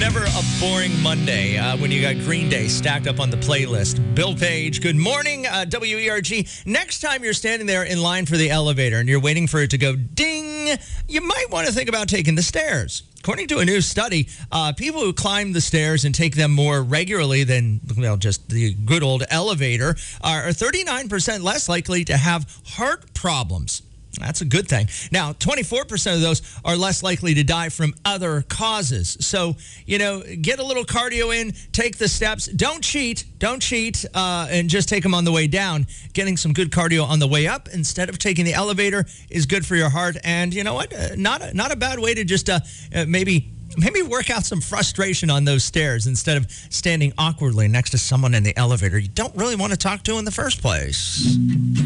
Never a boring Monday when you got Green Day stacked up on the playlist. Bill Page, good morning, WERG. Next time you're standing there in line for the elevator and you're waiting for it to go ding, you might want to think about taking the stairs. According to a new study, people who climb the stairs and take them more regularly than, just the good old elevator are 39% less likely to have heart problems. That's a good thing. Now, 24% of those are less likely to die from other causes. So, get a little cardio in, take the steps. Don't cheat, and just take them on the way down. Getting some good cardio on the way up instead of taking the elevator is good for your heart. And you know what? Not a bad way to just maybe work out some frustration on those stairs instead of standing awkwardly next to someone in the elevator you don't really want to talk to in the first place.